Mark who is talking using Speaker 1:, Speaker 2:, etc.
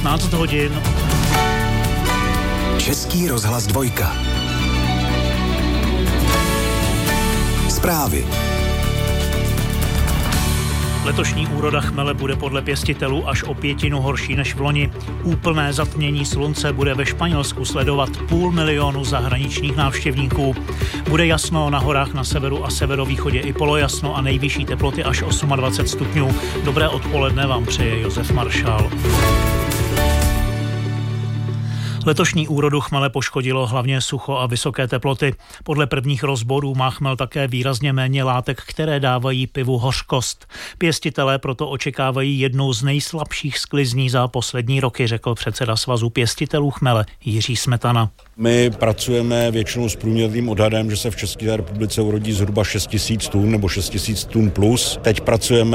Speaker 1: 15 hodin.
Speaker 2: Český rozhlas 2. Zprávy.
Speaker 1: Letošní úroda chmele bude podle pěstitelů až o 1/5 horší než v loni. Úplné zatmění slunce bude ve Španělsku sledovat 500 000 zahraničních návštěvníků. Bude jasno na horách na severu a severovýchodě i polojasno a nejvyšší teploty až 28 stupňů. Dobré odpoledne vám přeje Josef Maršál. Letošní úrodu chmele poškodilo hlavně sucho a vysoké teploty. Podle prvních rozborů má chmel také výrazně méně látek, které dávají pivu hořkost. Pěstitelé proto očekávají jednou z nejslabších sklizní za poslední roky, řekl předseda Svazu pěstitelů chmele Jiří Smetana.
Speaker 3: My pracujeme většinou s průměrným odhadem, že se v České republice urodí zhruba 6 000 tun nebo 6 000 tun plus. Teď pracujeme